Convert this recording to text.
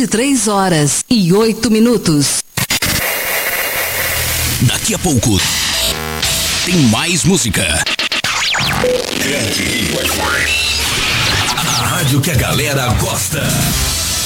23h08. Daqui a pouco tem mais música. A rádio que a galera gosta.